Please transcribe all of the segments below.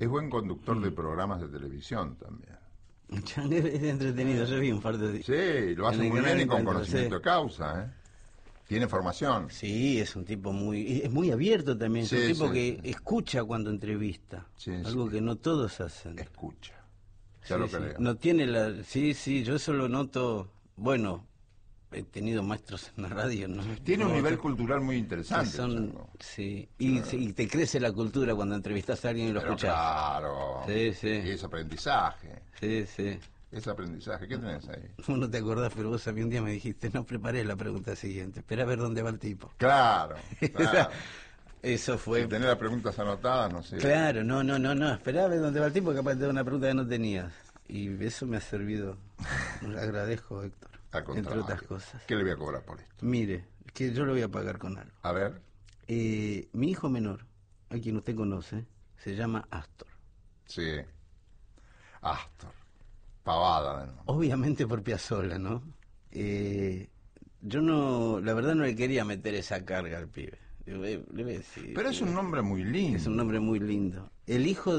Es buen conductor de programas de televisión también. Es entretenido, yo vi un par de... Sí, lo hace muy bien y con conocimiento de causa, ¿eh? Tiene formación. Sí, es un tipo es muy abierto también, Sí, es un tipo sí, que sí. escucha cuando entrevista, Sí, algo sí. que no todos hacen. Escucha. Ya Sí, lo sí. creo. No tiene la... Sí, yo eso lo noto, bueno, he tenido maestros en la radio, ¿no? Tiene un No, nivel cultural muy que interesante, son, Chango. sí, Sí. y te crece la cultura cuando entrevistas a alguien y lo Pero escuchás. claro. Sí, sí. Y es aprendizaje. Sí. Es aprendizaje. ¿Qué tenés ahí? Vos no te acordás, pero vos a mí un día me dijiste, no preparé la pregunta siguiente, espera a ver dónde va el tipo. Claro. Eso fue... Si tenés las preguntas anotadas, no sé. Claro, no, esperá a ver dónde va el tipo, capaz te da una pregunta que no tenías. Y eso me ha servido, le agradezco, Héctor, Al contrario. entre otras cosas. ¿Qué le voy a cobrar por esto? Mire, que yo lo voy a pagar con algo. A ver. Mi hijo menor, a quien usted conoce, se llama Astor. Sí. Astor. Pavada, ¿no? Obviamente por Piazzolla, ¿no? Yo no, la verdad no le quería meter esa carga al pibe. Le voy a decir, Pero es un nombre muy lindo. es un nombre muy lindo. El hijo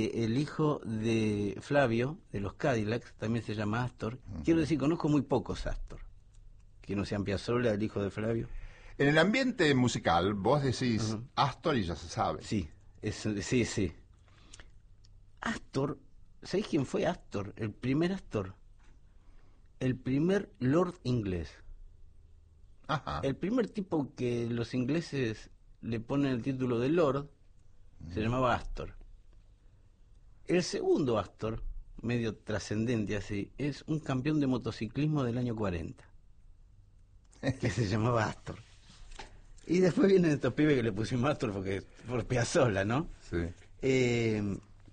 de Flavio, de los Cadillacs, también se llama Astor. Quiero decir, conozco muy pocos Astor. Que no sean Piazzolla, el hijo de Flavio. En el ambiente musical, vos decís Astor y ya se sabe. Sí, sí. Astor, ¿sabéis quién fue Astor? El primer Astor. El primer Lord inglés. Ajá. El primer tipo que los ingleses le ponen el título de Lord se llamaba Astor. El segundo Astor, medio trascendente así, es un campeón de motociclismo del año 40, que se llamaba Astor. Y después vienen estos pibes que le pusimos Astor por Piazzolla, ¿no? Sí.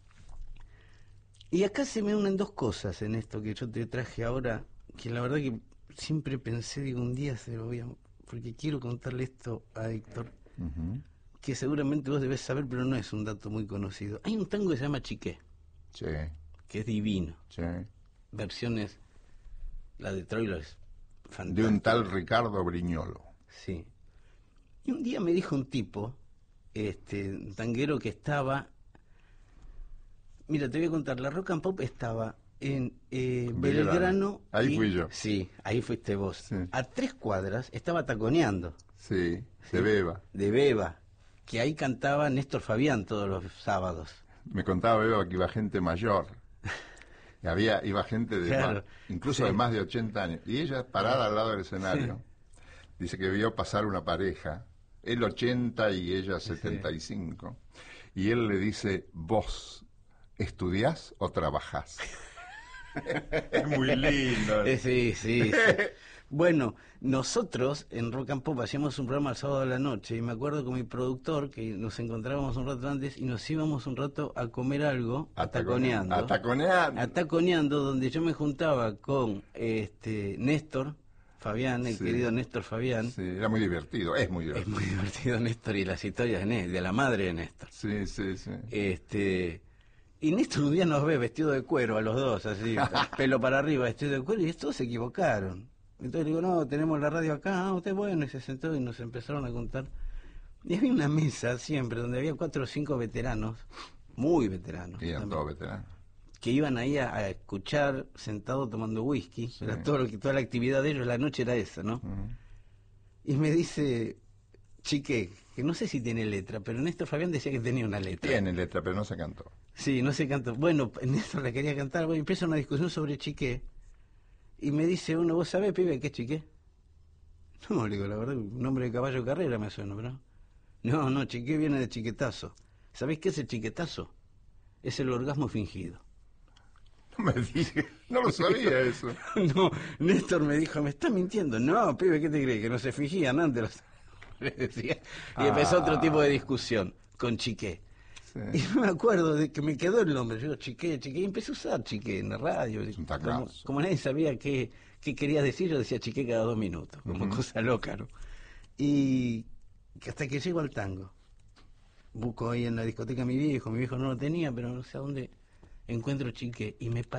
Y acá se me unen dos cosas en esto que yo te traje ahora, que la verdad que siempre pensé, digo, un día se lo voy a... porque quiero contarle esto a Héctor, que seguramente vos debés saber, pero no es un dato muy conocido. Hay un tango que se llama Chiqué, Sí. que es divino. Sí. Versiones, la de Troilo es fantástica. De un tal Ricardo Briñolo. Sí. Y un día me dijo un tipo, un tanguero que estaba... Mira, te voy a contar, la Rock and Pop estaba en Belgrano. Ahí fui yo. Sí, ahí fuiste vos. Sí. A 3 cuadras estaba taconeando. Sí, de Beba. De Beba, que ahí cantaba Néstor Fabián todos los sábados. Me contaba Beba que iba gente mayor. Iba gente de Claro, incluso de más de 80 años. Y ella, parada al lado del escenario, dice que vio pasar una pareja, él 80 y ella 75. Y él le dice, vos, ¿estudiás o trabajás? Es muy lindo. Sí. Bueno, nosotros en Rock and Pop hacíamos un programa el sábado a la noche y me acuerdo con mi productor que nos encontrábamos un rato antes y nos íbamos un rato a comer algo taconeando. A taconeando, donde yo me juntaba con Néstor Fabián, el querido Néstor Fabián. Sí, era muy divertido, es muy divertido. Es muy divertido Néstor y las historias de la madre de Néstor. Sí. Y Néstor un día nos ve vestido de cuero a los dos, así, pelo para arriba, vestido de cuero, y todos se equivocaron. Entonces le digo, no, tenemos la radio acá, usted bueno, y se sentó y nos empezaron a contar. Y había una mesa siempre donde había 4 o 5 veteranos, muy veteranos. Y eran todos veteranos. Que iban ahí a escuchar sentados tomando whisky. Sí. Era toda la actividad de ellos, la noche era esa, ¿no? Y me dice, Chique, que no sé si tiene letra, pero Néstor Fabián decía que tenía una letra. Tiene letra, pero no se cantó. Sí, no se cantó. Bueno, Néstor la quería cantar, bueno, empieza una discusión sobre Chiqué. Y me dice uno, ¿vos sabés, pibe, qué es Chiqué? No, le digo, la verdad, un nombre de caballo de carrera me suena, ¿verdad? No, Chiqué viene de chiquetazo. ¿Sabés qué es el chiquetazo? Es el orgasmo fingido. No me digas, no lo sabía eso. No, Néstor me dijo, me estás mintiendo. No, pibe, ¿qué te crees? Que no se fingían antes. Le decía. Y empezó otro tipo de discusión con Chiqué. Sí. Y me acuerdo de que me quedó el nombre. Yo digo, Chiqué, y empecé a usar Chiqué en la radio. Como nadie sabía qué quería decir, yo decía Chiqué cada 2 minutos, como cosa loca, ¿no? Y hasta que llego al tango. Busco ahí en la discoteca a mi viejo no lo tenía, pero no sé a dónde encuentro Chiqué. Y me